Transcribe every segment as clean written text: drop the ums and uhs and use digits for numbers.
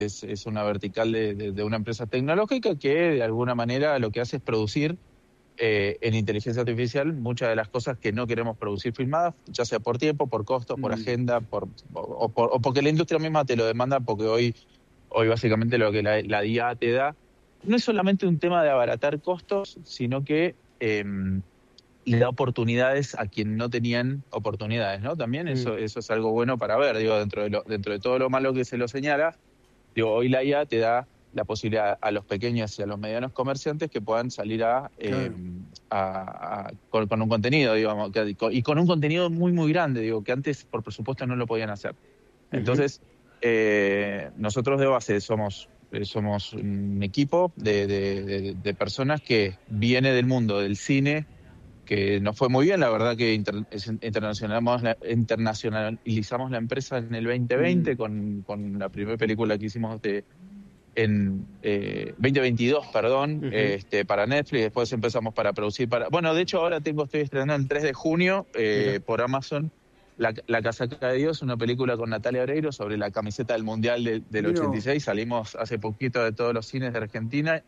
es una vertical de una empresa tecnológica que de alguna manera lo que hace es producir en inteligencia artificial muchas de las cosas que no queremos producir filmadas, ya sea por tiempo, por costo, por agenda, o porque la industria misma te lo demanda, porque hoy básicamente lo que la IA te da no es solamente un tema de abaratar costos, sino que le da oportunidades a quien no tenían oportunidades, ¿no? También eso es algo bueno para ver, digo, dentro de todo lo malo que se lo señala, digo, hoy la IA te da la posibilidad a los pequeños y a los medianos comerciantes que puedan salir con un contenido, digamos, y con un contenido muy, muy grande, digo, que antes por presupuesto no lo podían hacer. Entonces, nosotros de base somos un equipo de personas que viene del mundo del cine, que nos fue muy bien, la verdad que internacionalizamos la empresa en el 2020 con la primera película que hicimos en 2022, perdón, para Netflix. Después empezamos para producir bueno, de hecho ahora estoy estrenando el 3 de junio por Amazon La Casaca de Dios, una película con Natalia Oreiro sobre la camiseta del Mundial del 86. Salimos hace poquito de todos los cines de Argentina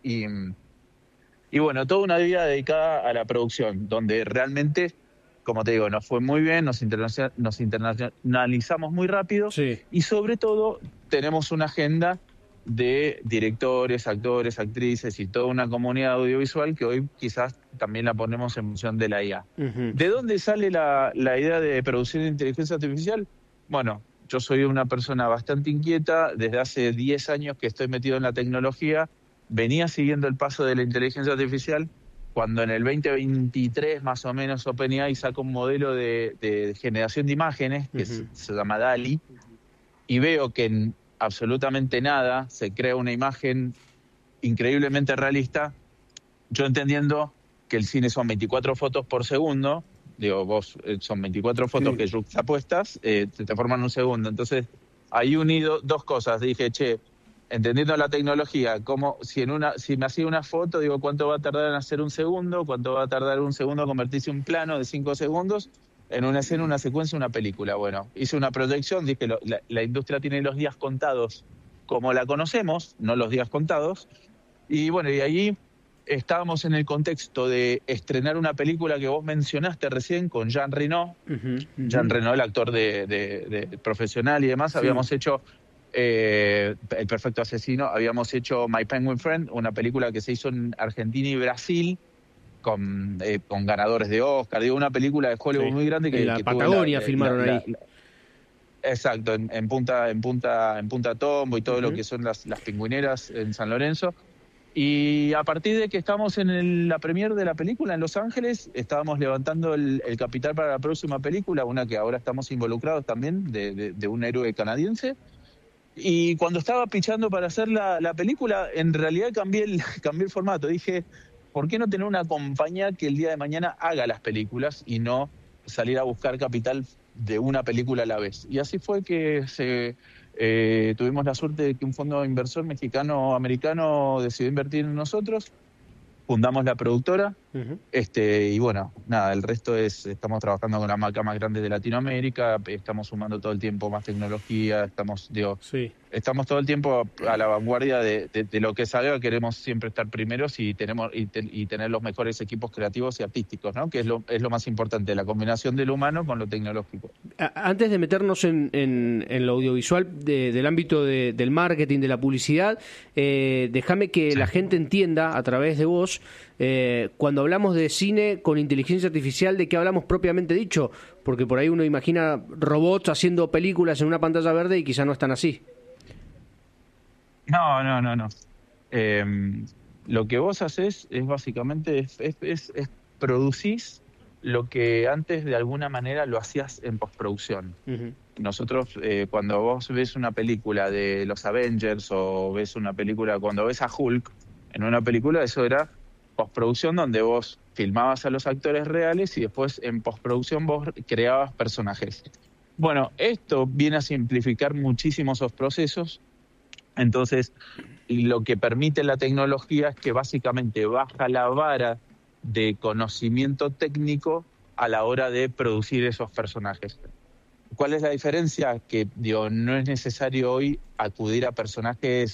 y bueno, toda una vida dedicada a la producción, donde realmente, como te digo, nos fue muy bien, nos internacionalizamos muy rápido y sobre todo tenemos una agenda de directores, actores, actrices y toda una comunidad audiovisual que hoy quizás también la ponemos en función de la IA. ¿De dónde sale la idea de producir inteligencia artificial? Bueno, yo soy una persona bastante inquieta, desde hace 10 años que estoy metido en la tecnología, venía siguiendo el paso de la inteligencia artificial, cuando en el 2023 más o menos OpenAI sacó un modelo de generación de imágenes que se llama DALL-E, y veo que en absolutamente nada se crea una imagen increíblemente realista, yo entendiendo que el cine son 24 fotos por segundo, son 24 fotos que yuxtapuestas, te forman un segundo. Entonces, ahí unido dos cosas, dije, entendiendo la tecnología, si me hacía una foto, digo, ¿cuánto va a tardar en hacer un segundo? ¿Cuánto va a tardar un segundo en convertirse en un plano de 5 segundos? En una escena, una secuencia, una película. Bueno, hice una proyección, dije, la industria tiene los días contados como la conocemos, no los días contados. Y bueno, y allí estábamos en el contexto de estrenar una película que vos mencionaste recién con Jean Reno. Jean Reno, el actor de profesional y demás. Habíamos hecho El Perfecto Asesino, habíamos hecho My Penguin Friend, una película que se hizo en Argentina y Brasil, con ganadores de Oscar, una película de Hollywood muy grande que en la Patagonia filmaron ahí. Exacto, en Punta Tombo y todo lo que son las pingüineras en San Lorenzo. Y a partir de que estamos en la premiere de la película en Los Ángeles, estábamos levantando el capital para la próxima película, una que ahora estamos involucrados también, de un héroe canadiense. Y cuando estaba pichando para hacer la película, en realidad cambié el formato. Dije, ¿por qué no tener una compañía que el día de mañana haga las películas y no salir a buscar capital de una película a la vez? Y así fue que tuvimos la suerte de que un fondo inversor mexicano-americano decidió invertir en nosotros. Fundamos la productora, y bueno, nada, el resto estamos trabajando con la marca más grande de Latinoamérica, estamos sumando todo el tiempo más tecnología, estamos todo el tiempo a la vanguardia de lo que salga. Queremos siempre estar primeros y tener los mejores equipos creativos y artísticos, ¿no? Que es lo más importante, la combinación de lo humano con lo tecnológico. Antes de meternos en lo audiovisual del ámbito del marketing, de la publicidad, déjame que la gente entienda a través de vos, cuando hablamos de cine con inteligencia artificial, ¿de qué hablamos propiamente dicho? Porque por ahí uno imagina robots haciendo películas en una pantalla verde y quizá no están así. No. Lo que vos haces es básicamente producís lo que antes de alguna manera lo hacías en postproducción. Nosotros, cuando vos ves una película de los Avengers o ves una película, cuando ves a Hulk en una película, eso era postproducción, donde vos filmabas a los actores reales y después en postproducción vos creabas personajes. Bueno, esto viene a simplificar muchísimo esos procesos. Entonces, lo que permite la tecnología es que básicamente baja la vara de conocimiento técnico a la hora de producir esos personajes. ¿Cuál es la diferencia? Que digo, no es necesario hoy acudir a personajes